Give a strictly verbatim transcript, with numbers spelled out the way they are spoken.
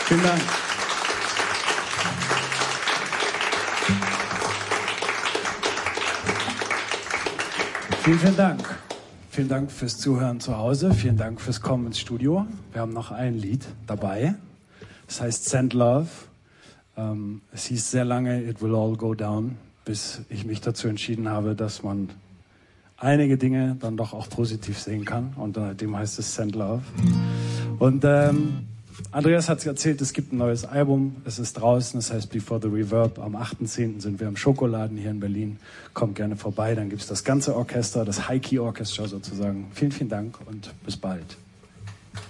Vielen Dank. Vielen, vielen Dank. Vielen Dank fürs Zuhören zu Hause. Vielen Dank fürs Kommen ins Studio. Wir haben noch ein Lied dabei. Das heißt Send Love. Ähm, es hieß sehr lange It Will All Go Down, bis ich mich dazu entschieden habe, dass man einige Dinge dann doch auch positiv sehen kann. Und seitdem heißt es Send Love. Und ähm, Andreas hat es erzählt, es gibt ein neues Album. Es ist draußen, es heißt Before the Reverb. Am achten zehnten sind wir im Schokoladen hier in Berlin. Kommt gerne vorbei, dann gibt es das ganze Orchester, das High Key Orchestra sozusagen. Vielen, vielen Dank und bis bald.